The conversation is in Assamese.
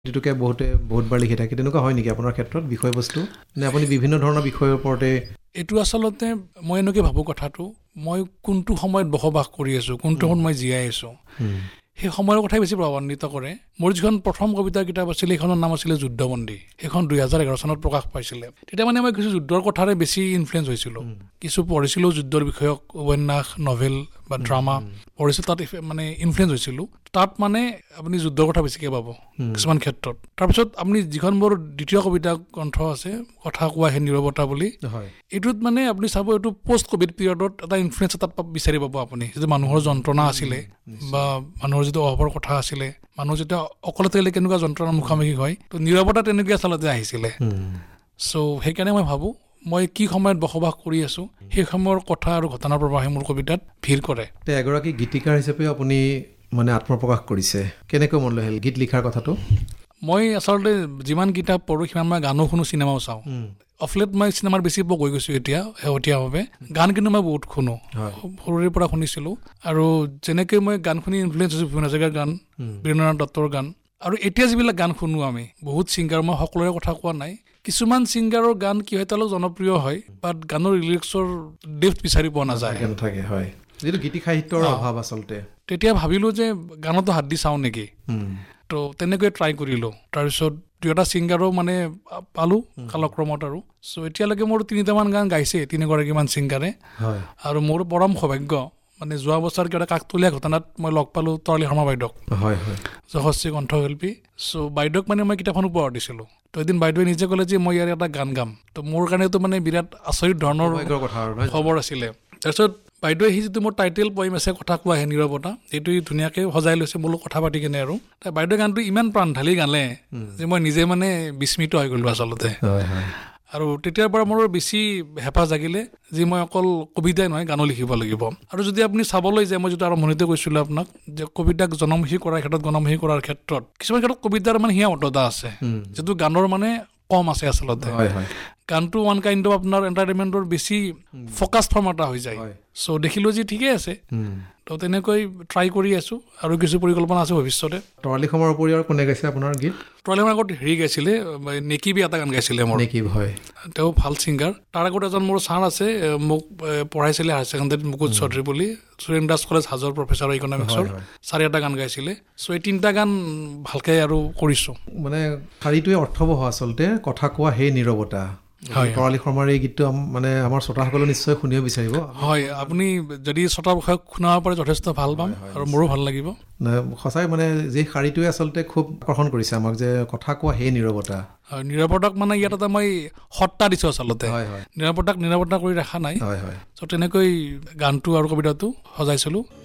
এইটোকে বহুতবাৰ লিখি থাকে তেনেকুৱা হয় নেকি আপোনাৰ ক্ষেত্ৰত বিষয়বস্তু নে আপুনি বিভিন্ন ধৰণৰ বিষয়ৰ ওপৰতে এইটো আচলতে মই এনেকৈ ভাবোঁ কথাটো মই কোনটো সময়ত বসবাস কৰি আছোঁ কোনটো সময়ত মই জীয়াই আছোঁ সেই সময়ৰ কথাই বেছি প্ৰভাৱান্বিত কৰে মোৰ যিখন প্ৰথম কবিতাৰ কিতাপ আছিলে সেইখনৰ নাম আছিলে যুদ্ধবন্দী সেইখন 2011 চনত প্ৰকাশ পাইছিলে তেতিয়া মানে মই কিছু যুদ্ধৰ কথাৰে বেছি ইনফ্লুৱেঞ্চ হৈছিলোঁ কিছু পঢ়িছিলোঁ যুদ্ধৰ বিষয়ক উপন্যাস নভেল বা ড্ৰামা পঢ়িছোঁ তাত মানে ইনফ্লুৱেঞ্চ হৈছিলোঁ তাত মানে আপুনি যুদ্ধৰ কথা বেছিকৈ পাব কিছুমান ক্ষেত্ৰত তাৰপিছত আপুনি যিখন মোৰ দ্বিতীয় কবিতা গ্ৰন্থ আছে কথা কোৱা হে নীৰৱতা বুলি এইটোত মানে আপুনি চাব এইটো পষ্ট ক'ভিড পিৰিয়ডত এটা ইনফ্লুৱেঞ্চ তাত বিচাৰি পাব আপুনি যিটো মানুহৰ যন্ত্ৰণা আছিলে বা মানুহৰ যিটো অভাৱৰ কথা আছিলে মানুহ যেতিয়া অকলে থাকিলে কেনেকুৱা যন্ত্ৰণাৰ মুখামুখি হয় তো নীৰৱতা তেনেকৈ আচলতে আহিছিলে চ' সেইকাৰণে মই ভাবোঁ মই কি সময়ত বসবাস কৰি আছোঁ সেই সময়ৰ কথা আৰু ঘটনাৰ প্ৰবাহে মোৰ কবিতাত ভিৰ কৰে এগৰাকী গীতিকাৰ হিচাপে আপুনি মানে আত্মপ্ৰকাশ কৰিছে কেনেকৈ মনলৈ আহিল গীত লিখাৰ কথাটো মই আচলতে যিমান কিতাপ পঢ়োঁ সিমান মই গানো শুনো চিনেমাও চাওঁ অফলেট মই চিনেমাৰ বেছি গৈ গৈছোঁ এতিয়া শেহতীয়াভাৱে গান কিন্তু মই বহুত শুনো সৰুৰে পৰা শুনিছিলোঁ আৰু যেনেকৈ মই গান শুনি ইনফ্লুৱেঞ্চ হৈছোঁ ভূপেন হাজৰিকাৰ গান বীৰেন্দ্ৰনাথ দত্তৰ গান আৰু এতিয়া যিবিলাক গান শুনো আমি বহুত ছিংগাৰ মই সকলোৰে কথা কোৱা নাই কিছুমান ছিংগাৰৰ গান কি হয় তেওঁলোক জনপ্ৰিয় হয় বাট গানৰ লিৰিক্সৰ ডেপ্থ বিচাৰি পোৱা নাযায় হয় যিটো গীতি সাহিত্যৰ অভাৱ আচলতে তেতিয়া ভাবিলোঁ যে গানতো হাত দি চাওঁ নেকি তো তেনেকৈ ট্ৰাই কৰিলোঁ তাৰপিছত দুই এটা ছিংগাৰো মানে পালোঁ কালক্ৰমত আৰু চ' এতিয়ালৈকে মোৰ 3টামান গান গাইছে 3গৰাকীমান ছিংগাৰে আৰু মোৰ পৰম সৌভাগ্য মানে যোৱা বছৰ কিবা কাকতলীয়া ঘটনাত মই লগ পালোঁ তৰালী শৰ্মা বাইদেউক যশস্বী কণ্ঠশিল্পী চ' বাইদেউক মানে মই কিতাপখন উপহাৰ দিছিলোঁ তো এদিন বাইদেৱে নিজে ক'লে যে মই ইয়াৰ এটা গান গাম তো মোৰ কাৰণেতো মানে বিৰাট আচৰিত ধৰণৰ খবৰ আছিলে তাৰপিছত বাইদেৱে সি যিটো মোৰ টাইটেল পইম আছে কথা কোৱা হে নীৰৱতা এইটো ধুনীয়াকৈ সজাই লৈছে মোৰ কথা পাতি কেনে আৰু বাইদেৱে গানটো ইমান প্ৰাণ ঢালি গালে যে মই নিজে মানে বিস্মিত হৈ গ'লোঁ আচলতে আৰু তেতিয়াৰ পৰা মোৰ বেছি হেঁপাহ জাগিলে যে মই অকল কবিতাই নহয় গানো লিখিব লাগিব আৰু যদি আপুনি চাবলৈ যায় মই যিটো আৰম্ভণিতে কৈছিলোঁ আপোনাক যে কবিতাক জনমুখী কৰাৰ ক্ষেত্ৰত গণমুখী কৰাৰ ক্ষেত্ৰত কিছুমান ক্ষেত্ৰত কবিতাৰ মানে সীমাবদ্ধতা আছে যিটো গানৰ মানে কম আছে আচলতে গানটো ওৱান কাইণ্ড অফ আপোনাৰ এণ্টাৰটেইনমেণ্টৰ বেছি ফ'কাছ ফৰ্ম এটা হৈ যায় চ' দেখিলোঁ যে ঠিকেই আছে তো তেনেকৈ ট্ৰাই কৰি আছোঁ আৰু কিছু পৰিকল্পনা আছে ভৱিষ্যতে তৰালী শৰ্মাৰ উপৰি আৰু কোনে গাইছে আপোনাৰ গীত তৰালী শৰ্মাৰ আগত হেৰি গাইছিলে নেকিবি এটা গান গাইছিলে মোৰ তেওঁ ভাল ছিংগাৰ তাৰ আগত এজন মোৰ ছাৰ আছে মোক পঢ়াইছিলে হায়াৰ ছেকেণ্ডেৰীত মুকুট চৌধুৰী বুলি সুৰেন দাস কলেজ হাজৰ প্ৰফেচাৰ ইকনমিক্সৰ ছাৰে এটা গান গাইছিলে চ' এই 3টা গান ভালকৈ আৰু কৰিছোঁ মানে শাৰীটোৱে অৰ্থবহ আচলতে কথা কোৱা সেই নীৰৱতা তৰালী শৰ্মাৰ এই গীতটো মানে আমাৰ শ্ৰোতাসকলে নিশ্চয় শুনিব বিচাৰিব হয় আপুনি যদি শ্ৰোতাৰ বিষয়ে শুনাব পাৰে যথেষ্ট ভাল পাম আৰু মোৰো ভাল লাগিব সঁচাই মানে যি শাৰীটোৱে আচলতে খুব আকৰ্ষণ কৰিছে আমাক যে কথা কোৱা সেই নীৰৱতা হয় নীৰৱতাক মানে ইয়াত এটা মই সত্তা দিছোঁ আচলতে নীৰৱতাক নীৰৱতা কৰি ৰখা নাই চ' তেনেকৈ গানটো আৰু কবিতাটো সজাইছিলোঁ